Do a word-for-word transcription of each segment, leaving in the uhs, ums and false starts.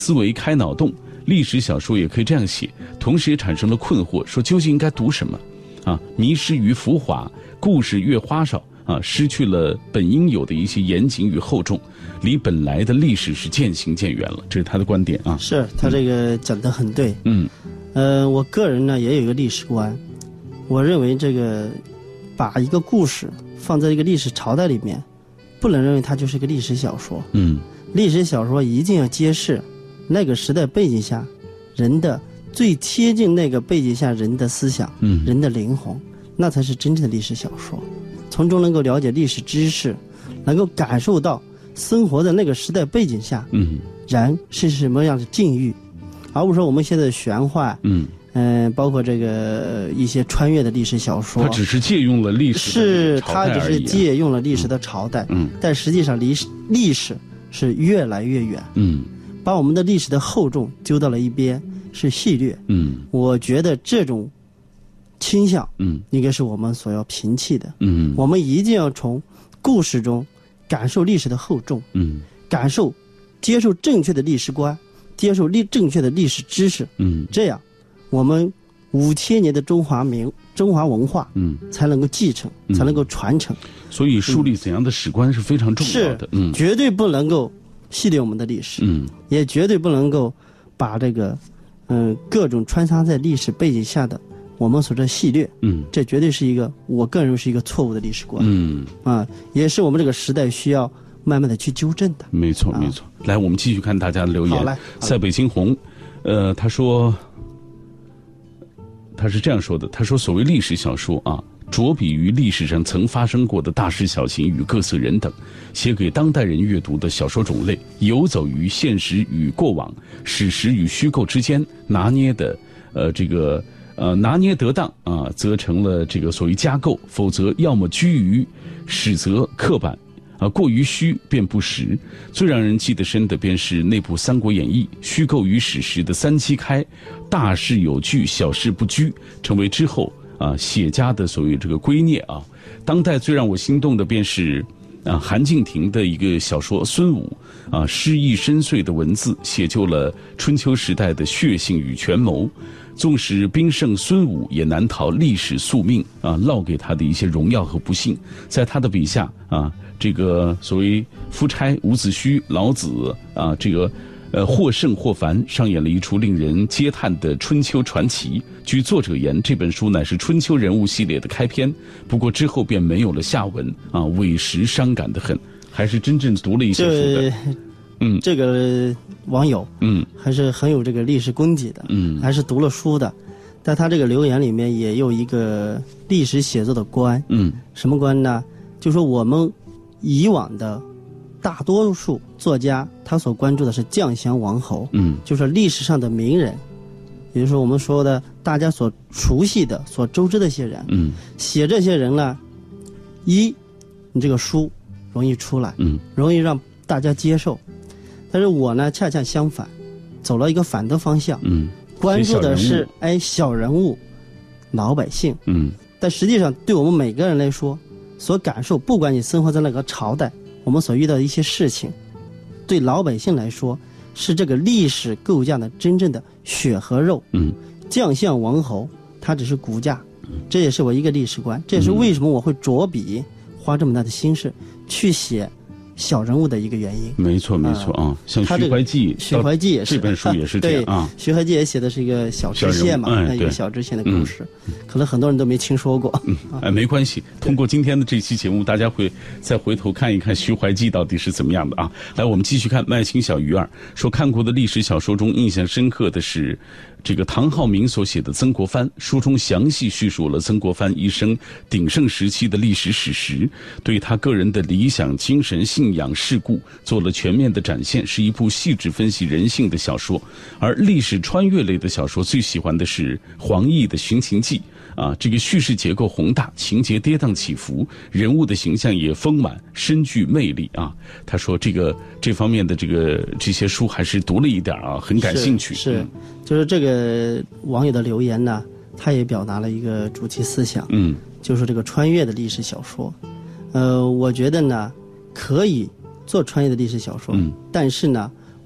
思维开脑洞，历史小说也可以这样写，同时也产生了困惑，说究竟应该读什么？啊，迷失于浮华，故事越花哨啊，失去了本应有的一些严谨与厚重，离本来的历史是渐行渐远了。这是他的观点啊。 是他这个讲得很对。 嗯， 呃，我个人呢也有一个历史观，我认为这个把一个故事放在一个历史朝代里面，不能认为它就是一个历史小说。 嗯， 历史小说一定要揭示那个时代背景下人的最贴近那个背景下人的思想，嗯，人的灵魂，那才是真正的历史小说。从中能够了解历史知识，能够感受到生活在那个时代背景下，嗯，人是什么样的境遇，而不是说我们现在的玄幻，嗯。嗯、呃，包括这个一些穿越的历史小说， 它只是借用了历史的朝代而已、啊， 是它只是借用了历史的朝代，嗯，但实际上离历史是越来越远，嗯，把我们的历史的厚重丢到了一边，是戏谑，嗯，我觉得这种倾向，嗯，应该是我们所要摒弃的，嗯，我们一定要从故事中感受历史的厚重，嗯，感受、接受正确的历史观，接受历正确的历史知识，嗯，这样。我们五千年的中华民中华文化，嗯，才能够继承，嗯、才能够传承。 所以树立怎样的史观是非常重要的， 嗯，绝对不能够戏谑我们的历史，嗯，也绝对不能够把这个，嗯，各种穿插在历史背景下的我们所说戏谑，嗯，这绝对是一个我个人认为是一个错误的历史观，嗯，啊，也是我们这个时代需要慢慢的去纠正的。 没错，没错。来，我们继续看大家的留言。 好来， 塞北惊鸿，呃，他说。他是这样说的，他说所谓历史小说啊，着笔于历史上曾发生过的大事小情与各色人等，写给当代人阅读的小说种类，游走于现实与过往、史实与虚构之间，拿捏的呃这个呃拿捏得当啊，则成了这个所谓佳构，否则要么居于史则刻板。啊，过于虚便不实。最让人记得深的便是那部《三国演义》，虚构与史实的三七开，大事有据，小事不拘，成为之后啊写家的所谓这个圭臬啊。当代最让我心动的便是啊韩敬亭的一个小说《孙武》啊，诗意深邃的文字写就了春秋时代的血性与权谋。纵使兵圣孙武，也难逃历史宿命啊烙给他的一些荣耀和不幸。在他的笔下啊。这个所谓夫差伍子胥、老子啊，这个呃或盛或繁，上演了一出令人嗟叹的春秋传奇。据作者言，这本书乃是春秋人物系列的开篇，不过之后便没有了下文啊，委实伤感的很。还是真正读了一些书的， 嗯，这个网友嗯还是很有这个历史功底的，嗯，还是读了书的。在他这个留言里面也有一个历史写作的观，嗯，什么观呢？就说我们。以往的大多数作家，他所关注的是将相王侯，嗯，就是历史上的名人，也就是说我们说的大家所熟悉的、所周知的一些人，嗯，写这些人呢，一，你这个书容易出来，嗯，容易让大家接受，但是我呢恰恰相反，走了一个反的方向，嗯，关注的是哎小人物、老百姓，嗯，但实际上对我们每个人来说。所感受，不管你生活在哪个朝代，我们所遇到的一些事情，对老百姓来说，是这个历史构架的真正的血和肉。嗯，将相王侯，它只是骨架，这也是我一个历史观，这也是为什么我会着笔花这么大的心思去写小人物的一个原因。 没错，没错啊，像徐怀季， 徐怀季也是这本书也是这样啊。 徐怀季也写的是一个小知县嘛，那一个小知县的故事，可能很多人都没听说过。 哎，没关系，通过今天的这期节目，大家会再回头看一看徐怀季到底是怎么样的啊。来，我们继续看麦青小鱼儿说，看过的历史小说中印象深刻的是这个唐浩明所写的《曾国藩》，书中详细叙述了曾国藩一生鼎盛时期的历史史实，对他个人的理想、精神、信仰、事故做了全面的展现，是一部细致分析人性的小说。而历史穿越类的小说，最喜欢的是黄易的《寻秦记》啊，这个叙事结构宏大，情节跌宕起伏，人物的形象也丰满，深具魅力啊。他说这个这方面的这个这些书还是读了一点啊，很感兴趣。 是，是就是这个网友的留言呢，他也表达了一个主题思想，嗯，就是这个穿越的历史小说。呃，我觉得呢，可以做穿越的历史小说，嗯，但是呢，我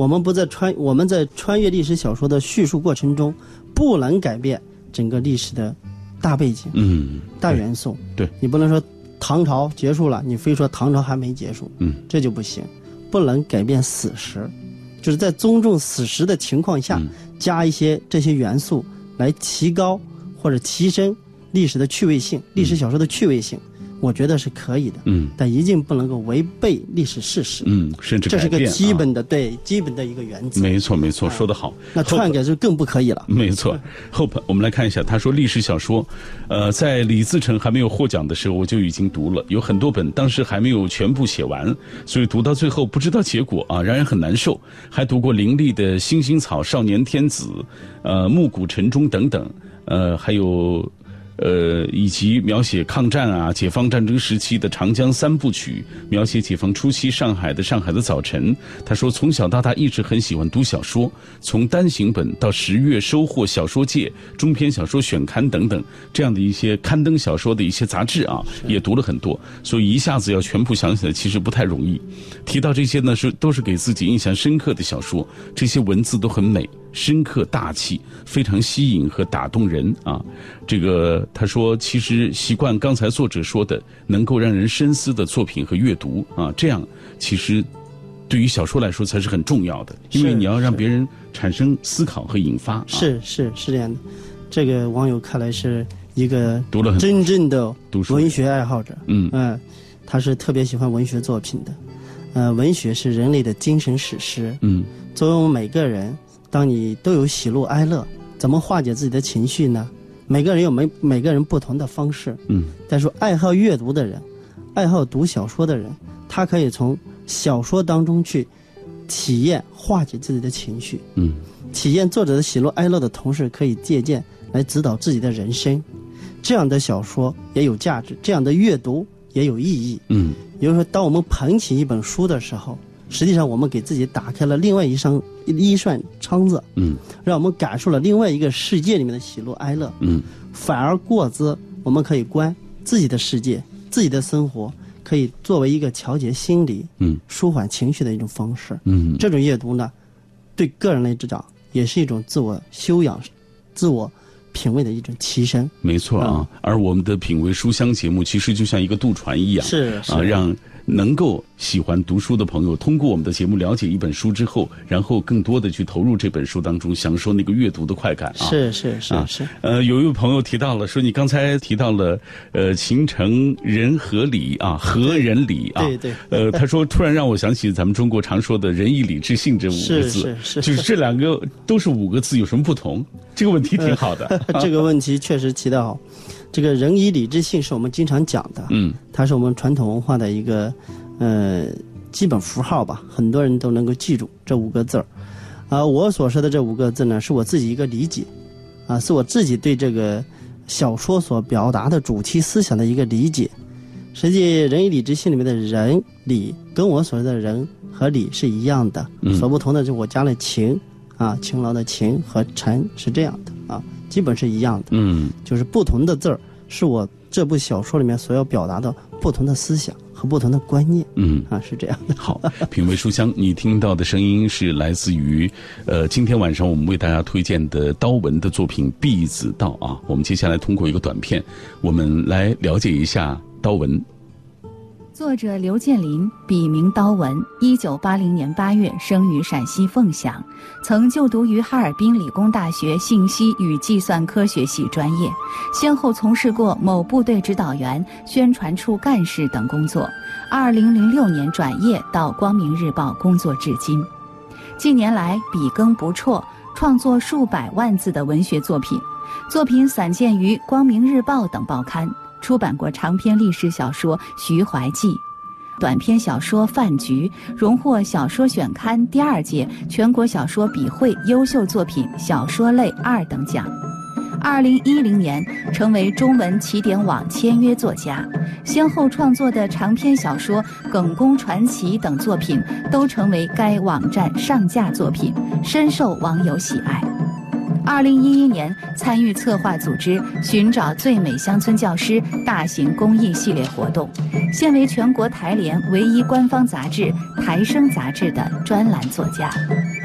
我们不在穿我们在穿越历史小说的叙述过程中，不能改变整个历史的大背景、嗯，大元素。 对， 你不能说唐朝结束了，你非说唐朝还没结束，嗯，这就不行。不能改变史实，就是在尊重史实的情况下，嗯、加一些这些元素来提高或者提升历史的趣味性，历史小说的趣味性。我觉得是可以的，嗯，但一定不能够违背历史事实， 嗯，甚至改变， 这是个基本的、啊、对基本的一个原则。 没错，没错，说得好。 那篡改就更不可以了。 没错。后我们来看一下，他说历史小说，呃，在李自成还没有获奖的时候，我就已经读了，有很多本，当时还没有全部写完，所以读到最后不知道结果啊，让人很难受。还读过林立的《星星草》《少年天子》，呃，《暮鼓晨钟》等等，呃，还有。呃，以及描写抗战啊、解放战争时期的《长江三部曲》，描写解放初期上海的《上海的早晨》。他说，从小到大一直很喜欢读小说，从单行本到十月收获小说界、中篇小说选刊等等这样的一些刊登小说的一些杂志啊，也读了很多。所以一下子要全部想起来，其实不太容易。提到这些呢，是都是给自己印象深刻的小说，这些文字都很美。深刻大气，非常吸引和打动人啊！这个他说，其实习惯刚才作者说的，能够让人深思的作品和阅读啊，这样其实对于小说来说才是很重要的，因为你要让别人产生思考和引发。 是、啊、是是这样的，这个网友看来是一个真正的文学爱好者，嗯嗯、呃，他是特别喜欢文学作品的，呃，文学是人类的精神史诗，嗯，作为我们每个人。当你都有喜怒哀乐，怎么化解自己的情绪呢？每个人有每每个人不同的方式。嗯，但是爱好阅读的人，爱好读小说的人，他可以从小说当中去体验化解自己的情绪。嗯，体验作者的喜怒哀乐的同时，可以借鉴来指导自己的人生。这样的小说也有价值，这样的阅读也有意义。嗯，也就是说，当我们捧起一本书的时候，实际上我们给自己打开了另外一扇一扇窗子，嗯，让我们感受了另外一个世界里面的喜怒哀乐，嗯，反而过之我们可以观自己的世界，自己的生活可以作为一个调节心理，嗯，舒缓情绪的一种方式，嗯，这种阅读呢，对个人来讲也是一种自我修养、自我品味的一种提升。 没错啊，嗯、而我们的品味书香节目其实就像一个渡船一样， 是是啊，让能够喜欢读书的朋友通过我们的节目了解一本书之后，然后更多的去投入这本书当中，享受那个阅读的快感啊。 是是是啊是。 呃，有一位朋友提到了说，你刚才提到了呃形成人和理啊，和人理啊。 对对。 呃，他说突然让我想起咱们中国常说的仁义礼智信这五个字， 是是是， 就是这两个都是五个字，有什么不同？这个问题挺好的。 呃、这个问题确实提得好。这个仁义礼智信是我们经常讲的，嗯，它是我们传统文化的一个呃基本符号吧，很多人都能够记住这五个字儿。啊、呃，我所说的这五个字呢，是我自己一个理解，啊、呃，是我自己对这个小说所表达的主题思想的一个理解。实际仁义礼智信里面的仁礼跟我所说的仁和礼是一样的，嗯、所不同的就是我加了勤啊，勤劳的勤和诚是这样的啊。基本是一样的，嗯，就是不同的字儿是我这部小说里面所要表达的不同的思想和不同的观念，嗯啊，是这样的。 好，品味书香，你听到的声音是来自于呃今天晚上我们为大家推荐的刀文的作品《婢子道》啊。我们接下来通过一个短片，我们来了解一下刀文。 作者刘建林，笔名刀文，一九八零年八月生于陕西凤翔，曾就读于哈尔滨理工大学信息与计算科学系专业，先后从事过某部队指导员、宣传处干事等工作。二零零六年转业到光明日报工作至今。近年来笔耕不辍，创作数百万字的文学作品，作品散见于光明日报等报刊。出版过长篇历史小说《徐怀记》，短篇小说《饭局》，荣获小说选刊第二届全国小说笔会优秀作品小说类二等奖。二零一零年成为中文起点网签约作家，先后创作的长篇小说《耿恭传奇》等作品都成为该网站上架作品，深受网友喜爱。二零一一年参与策划组织寻找最美乡村教师大型公益系列活动，现为全国台联唯一官方杂志《台声》杂志的专栏作家。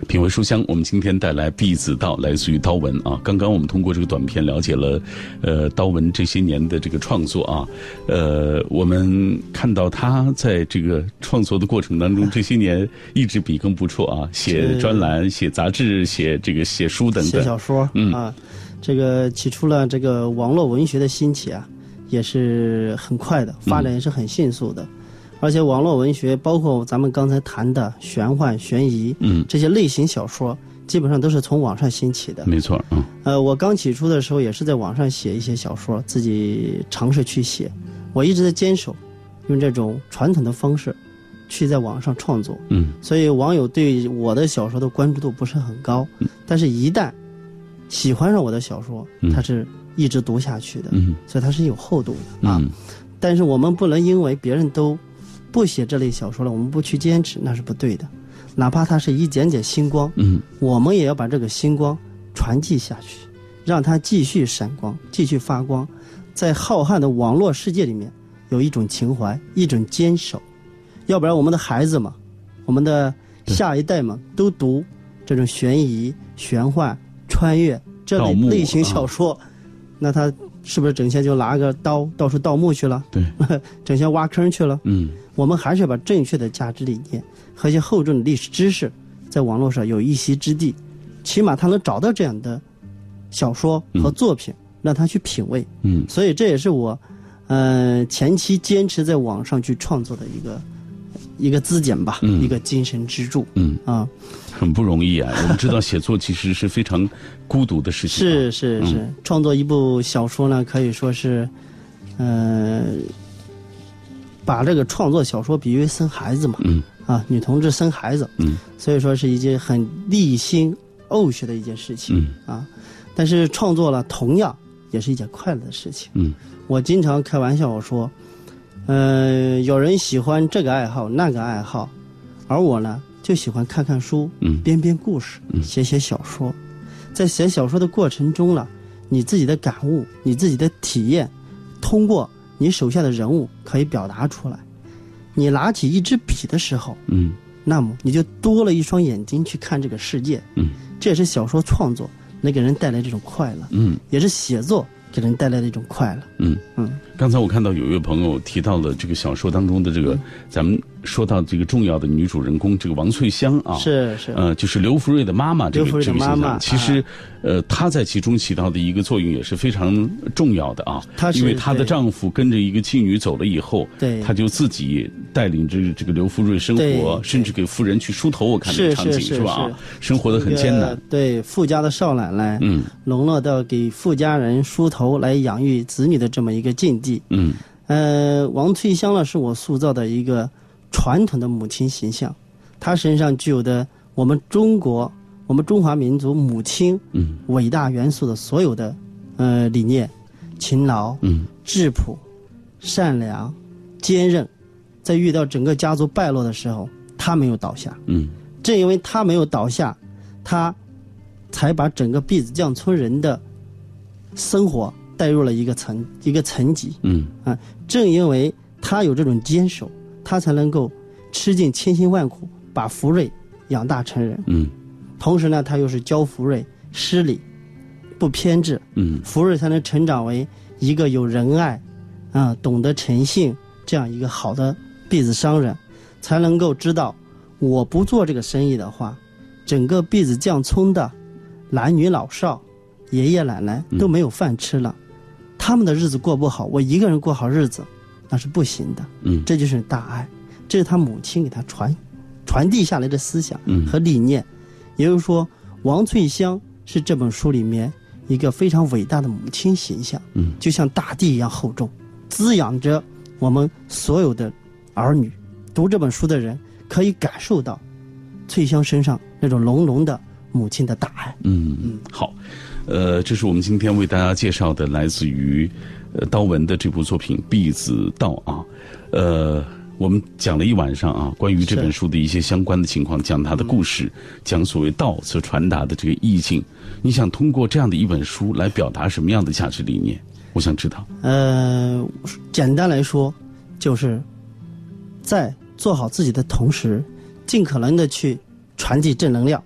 品味书香，我们今天带来《婢子道》，来自于刀文啊。刚刚我们通过这个短片了解了，呃，刀文这些年的这个创作啊，呃，我们看到他在这个创作的过程当中，这些年一直笔耕不辍啊，写专栏、写杂志、写这个写书等等， 写小说， 嗯啊，这个起初了这个网络文学的兴起啊，也是很快的，发展也是很迅速的。嗯，而且网络文学包括咱们刚才谈的玄幻、悬疑，嗯，这些类型小说，基本上都是从网上兴起的。 没错，嗯， 呃，我刚起初的时候也是在网上写一些小说，自己尝试去写。我一直在坚守用这种传统的方式去在网上创作，嗯，所以网友对我的小说的关注度不是很高，嗯，但是一旦喜欢上我的小说，嗯，它是一直读下去的，嗯，所以它是有厚度的啊。嗯，但是我们不能因为别人都不写这类小说了，我们不去坚持，那是不对的。哪怕它是一点点星光，嗯，我们也要把这个星光传递下去，让它继续闪光，继续发光，在浩瀚的网络世界里面有一种情怀，一种坚守。要不然我们的孩子嘛，我们的下一代嘛，都读这种悬疑、玄幻、穿越这类类型小说，啊，那他是不是整天就拿个刀到处盗墓去了？ 对， 整天挖坑去了。 嗯， 我们还是把正确的价值理念和一些厚重的历史知识，在网络上有一席之地，起码他能找到这样的小说和作品，嗯，让他去品味。嗯，所以这也是我，呃，前期坚持在网上去创作的一个一个资检吧，嗯，一个精神支柱。嗯啊。 很不容易啊！我们知道写作其实是非常孤独的事情，啊。 是是是，嗯，创作一部小说呢，可以说是，呃，把这个创作小说比喻为生孩子嘛，嗯，啊，女同志生孩子，嗯，所以说是一件很历心呕血的一件事情，嗯啊，但是创作了同样也是一件快乐的事情，嗯，我经常开玩笑我说，呃，有人喜欢这个爱好那个爱好，而我呢，就喜欢看看书，嗯，编编故事，嗯，写写小说。在写小说的过程中了，你自己的感悟，你自己的体验，通过你手下的人物可以表达出来。你拿起一支笔的时候，嗯，那么你就多了一双眼睛去看这个世界，嗯，这也是小说创作能给人带来这种快乐，嗯，也是写作给人带来的一种快乐， 嗯嗯。刚才我看到有一位朋友提到了这个小说当中的这个，嗯，咱们说到这个重要的女主人公这个王翠香啊， 是是， 呃，就是刘福瑞的妈妈这个这个妈妈， 其实，啊，呃，她在其中起到的一个作用也是非常重要的啊。 她是因为她的丈夫跟着一个妓女走了以后， 对， 她就自己带领着这个刘福瑞生活，甚至给夫人去梳头，我看那个场景 是, 是, 是吧？啊，生活得很艰难。 对，富家的少奶奶，嗯，沦落到给富家人梳头来养育子女的这么一个境地。嗯，呃，王翠香呢是我塑造的一个传统的母亲形象，她身上具有的我们中国、我们中华民族母亲嗯伟大元素的所有的呃理念，勤劳、嗯质朴、善良、坚韧，在遇到整个家族败落的时候，她没有倒下。嗯，正因为她没有倒下，她才把整个篦子匠村人的生活带入了一个层一个层级，嗯啊，正因为他有这种坚守，他才能够吃尽千辛万苦把福瑞养大成人，嗯，同时呢，他又是教福瑞施礼，不偏执，嗯，福瑞才能成长为一个有仁爱，啊，懂得诚信这样一个好的篦子商人，才能够知道，我不做这个生意的话，整个篦子匠村的男女老少、爷爷奶奶都没有饭吃了。嗯，他们的日子过不好，我一个人过好日子，那是不行的。嗯，这就是大爱，这是他母亲给他传传递下来的思想和理念。嗯，也就是说，王翠香是这本书里面一个非常伟大的母亲形象。嗯，就像大地一样厚重，滋养着我们所有的儿女。读这本书的人可以感受到翠香身上那种浓浓的母亲的大爱。 嗯嗯，好。呃，这是我们今天为大家介绍的来自于呃刀文的这部作品《婢子道》啊，呃，我们讲了一晚上啊，关于这本书的一些相关的情况，讲它的故事，讲所谓道所传达的这个意境。你想通过这样的一本书来表达什么样的价值理念？我想知道。 呃，简单来说，就是在做好自己的同时，尽可能的去传递正能量。